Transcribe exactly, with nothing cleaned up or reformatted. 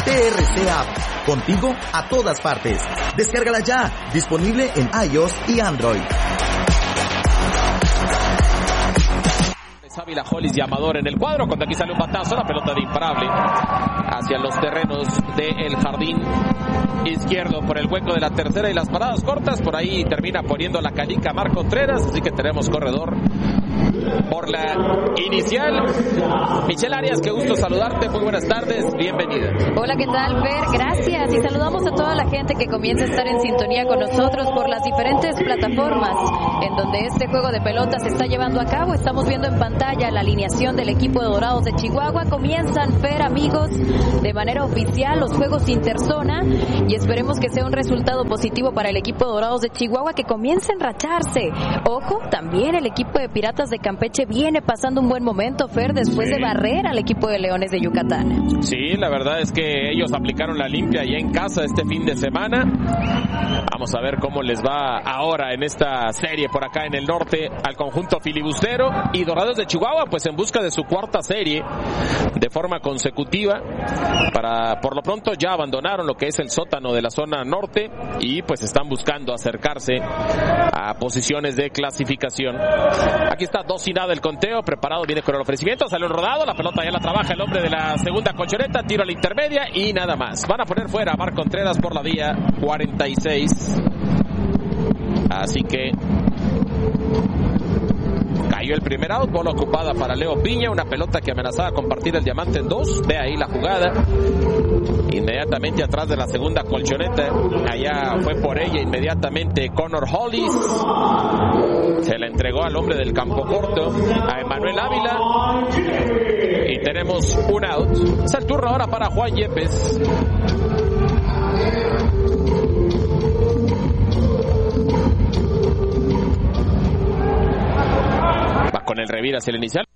T R C App. Contigo a todas partes. Descárgala ya. Disponible en iOS y Android. Ávila, Hollis y Amador en el cuadro, cuando aquí sale un batazo, la pelota de imparable hacia los terrenos del jardín izquierdo por el hueco de la tercera y las paradas cortas. Por ahí termina poniendo la canica Marc Contreras, así que tenemos corredor por la inicial. Michelle Arias, qué gusto saludarte, muy buenas tardes, bienvenida. Hola, ¿qué tal, Fer? Gracias, y saludamos a toda la gente que comienza a estar en sintonía con nosotros por las diferentes plataformas en donde este juego de pelota se está llevando a cabo. Estamos viendo en pantalla la alineación del equipo de Dorados de Chihuahua. Comienzan, Fer, amigos, de manera oficial los juegos interzona y esperemos que sea un resultado positivo para el equipo de Dorados de Chihuahua, que comience a enracharse. Ojo, también el equipo de Piratas de Campeche viene pasando un buen momento, Fer, después sí. de barrer al equipo de Leones de Yucatán. Sí, la verdad es que ellos aplicaron la limpia ya en casa este fin de semana. Vamos a ver cómo les va ahora en esta serie por acá en el norte al conjunto filibustero. Y Dorados de Chihuahua pues en busca de su cuarta serie de forma consecutiva. Para por lo pronto ya abandonaron lo que es el sótano de la zona norte y pues están buscando acercarse a posiciones de clasificación. Aquí está dos y nada el conteo, preparado, viene con el ofrecimiento, sale un rodado, la pelota ya la trabaja el hombre de la segunda colchoneta, tiro a la intermedia y nada más. Van a poner fuera a Marc Contreras por la vía cuarenta y seis. Así que cayó el primer out, bola ocupada para Leo Piña, una pelota que amenazaba con partir el diamante en dos. Ve ahí la jugada. Inmediatamente atrás de la segunda colchoneta. Allá fue por ella inmediatamente Connor Hollis. Se la entregó al hombre del campo corto, a Emanuel Ávila. Y tenemos un out. Es el turno ahora para Juan Yepes. Va con el revir hacia el inicial.